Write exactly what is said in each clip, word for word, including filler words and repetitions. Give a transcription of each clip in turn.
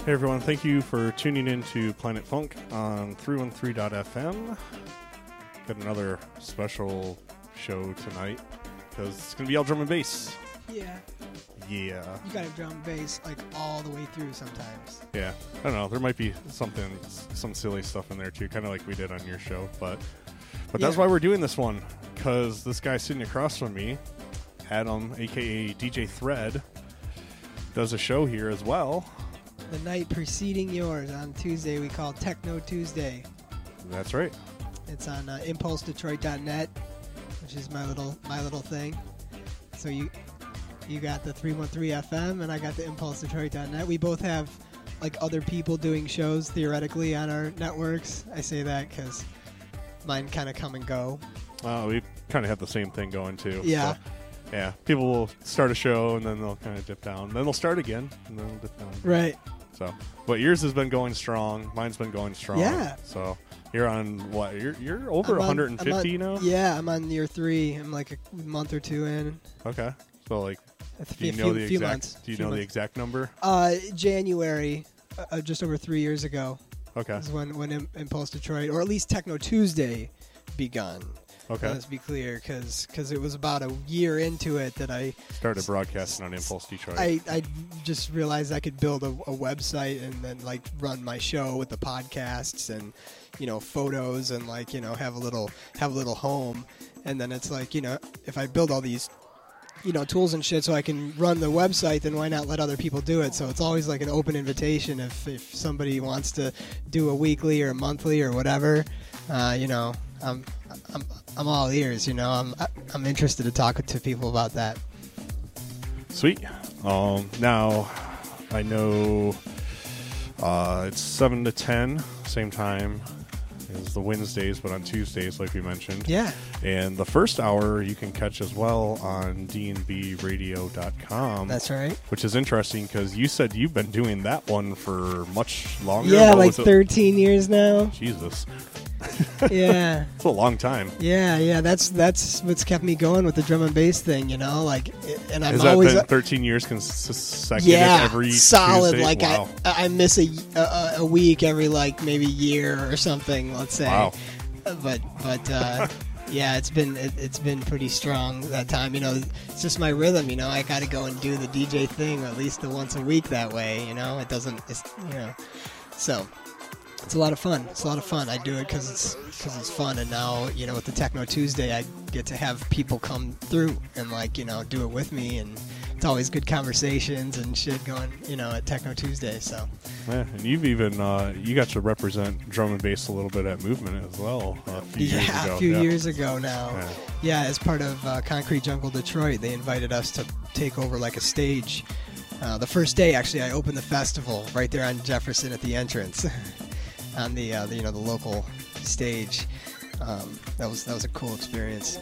Hey everyone, thank you for tuning in to Planet Funk on three one three dot f m. Got another special show tonight because it's going to be all drum and bass. Yeah. Yeah. You got to drum and bass like all the way through sometimes. Yeah. I don't know. There might be something, some silly stuff in there too, kind of like we did on your show. But but that's Yeah. why we're doing this one, because this guy sitting across from me, Adam, a k a. D J Thread, does a show here as well. The night preceding yours on Tuesday we call Techno Tuesday. That's right. It's on uh, impulse detroit dot net, which is my little my little thing. So you you got the three one three F M and I got the impulse detroit dot net. We both have like other people doing shows theoretically on our networks. I say that because mine kind of come and go. Uh, we kind of have the same thing going too. Yeah. So, yeah. People will start a show and then they'll kind of dip down. Then they'll start again and then they'll dip down. Right. So, but yours has been going strong. Mine's been going strong. Yeah. So you're on what? You're you're over I'm on- one hundred fifty I'm on- now. Yeah, I'm on year three. I'm like a month or two in. Okay. So like, A do you few, know the few exact? months. Do you few know the months. exact number? Uh, January, uh, just over three years ago, Okay. is when when Im- Impulse Detroit, or at least Techno Tuesday, begun. Okay. Let's be clear, because it was about a year into it that I Started broadcasting on Impulse Detroit. I, I just realized I could build a, a website and then like run my show with the podcasts and you know photos and like you know have a little have a little home, and then it's like you know if I build all these you know tools and shit so I can run the website, then why not let other people do it? So it's always like an open invitation if if somebody wants to do a weekly or a monthly or whatever, uh, you know I'm I'm I'm all ears. You know I'm I'm interested to talk to people about that. Sweet. Um, now, I know uh, it's seven to ten, same time as the Wednesdays, but on Tuesdays, like we mentioned. Yeah. And the first hour you can catch as well on d n b radio dot com. That's right. Which is interesting because you said you've been doing that one for much longer. Yeah, What like was it? thirteen years now. Jesus. Yeah. It's a long time. Yeah, yeah, that's that's what's kept me going with the drum and bass thing, you know, like, and I'm Has that always been thirteen years consecutive yeah, every solid. Tuesday? Like Wow. I I miss a, a a week every like maybe year or something. Let's say. Wow. But but uh, yeah, it's been it, it's been pretty strong that time. You know, it's just my rhythm. You know, I got to go and do the D J thing at least the once a week that way. You know, it doesn't. It's you know, so. It's a lot of fun. It's a lot of fun. I do it because it's because it's fun, and now you know with the Techno Tuesday, I get to have people come through and like you know do it with me, and it's always good conversations and shit going you know at Techno Tuesday. So Yeah, and you've even uh, you got to represent drum and bass a little bit at Movement as well a few yeah, years ago. a few yeah. years ago now. Yeah. Yeah, as part of uh, Concrete Jungle Detroit, they invited us to take over like a stage. Uh, the first day, actually, I opened the festival right there on Jefferson at the entrance. On the, uh, the you know the local stage, um, that was that was a cool experience.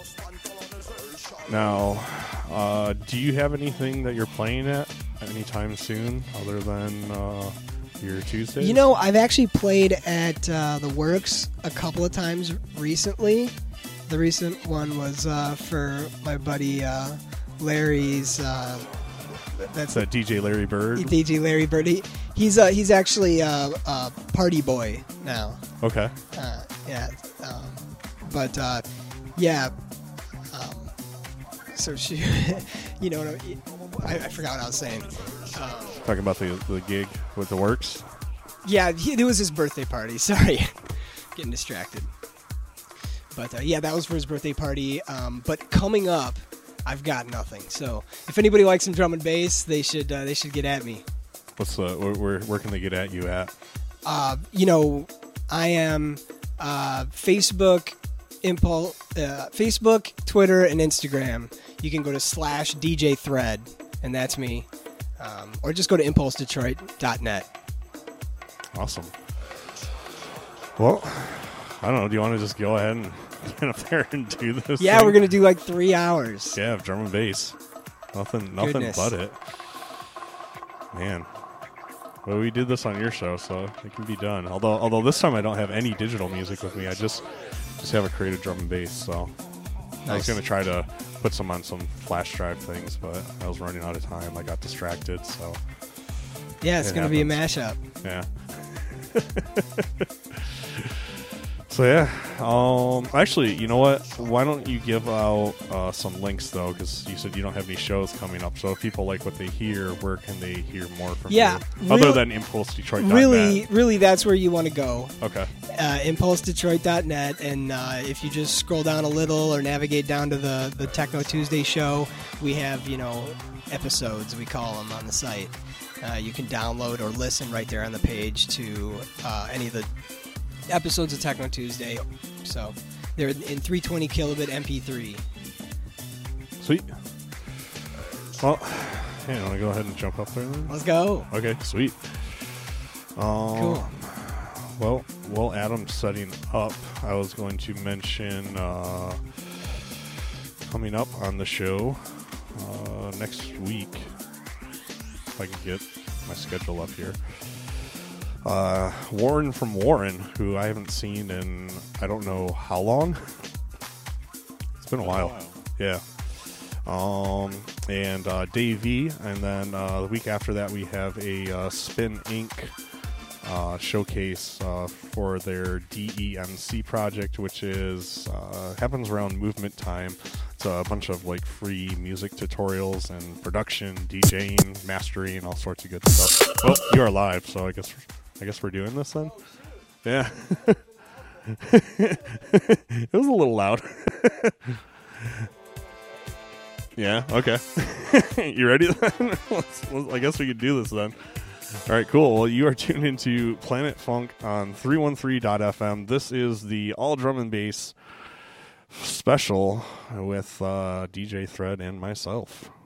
Now, uh, do you have anything that you're playing at anytime soon, other than uh, your Tuesdays? You know, I've actually played at uh, the Works a couple of times recently. The recent one was uh, for my buddy uh, Larry's. Uh, that's that D J Larry Bird. D J Larry Bird. He, he's uh, he's actually a, a party boy now. Okay. Uh, yeah, um, but uh, yeah. Um, so she, you know, what I, I forgot what I was saying. Um, Talking about the the gig with the Works. yeah, he, it was his birthday party. Sorry, getting distracted. But uh, yeah, that was for his birthday party. Um, but coming up, I've got nothing. So if anybody likes some drum and bass, they should uh, they should get at me. What's the where, where where can they get at you at? Uh, you know, I am uh, Facebook, Impulse, uh, Facebook, Twitter, and Instagram. You can go to slash D J Thread, and that's me. Um, or just go to impulse detroit dot net. Awesome. Well, I don't know. Do you want to just go ahead and get up there and do this? Yeah, thing? we're gonna do like three hours. Yeah, drum and bass. Nothing, nothing Goodness. but it. Man. Well, we did this on your show, so it can be done. Although, although this time I don't have any digital music with me. I just, just have a created drum and bass. So I was Nice. gonna try to put some on some flash drive things, but I was running out of time. I got distracted. So, Yeah, it's It going to be a happens. mashup. Yeah. So yeah, um, actually, you know what? Why don't you give out uh, some links though? Because you said you don't have any shows coming up. So if people like what they hear, where can they hear more from Yeah, you? real- Other than impulse detroit dot net. Really, really, that's where you want to go. Okay. Uh, impulse detroit dot net, and uh, if you just scroll down a little or navigate down to the, the Techno Tuesday show, we have, you know, episodes, we call them, on the site. Uh, you can download or listen right there on the page to uh, any of the episodes of Techno Tuesday. So they're in three twenty kilobit M P three. Sweet. Well, yeah, want to go ahead and jump up there then? Let's go. Okay, sweet. Um, Cool. Well, while Adam's setting up, I was going to mention uh, coming up on the show uh, next week, if I can get my schedule up here. Uh, Warren from Warren, who I haven't seen in I don't know how long. It's been a while. Wow. Yeah. Um, and uh, Dave V, and then uh, the week after that we have a uh, Spin Incorporated uh, showcase uh, for their D E M C project, which is uh, happens around movement time. It's a bunch of like free music tutorials and production, DJing, mastering, all sorts of good stuff. Well, you are live, so I guess I guess we're doing this then. Yeah, it was a little loud. Yeah, okay. You ready then? let's, let's, I guess we could do this then. All right, cool. Well, you are tuned into Planet Funk on three one three dot f m. This is the All Drum and Bass special with uh, D J Thread and myself.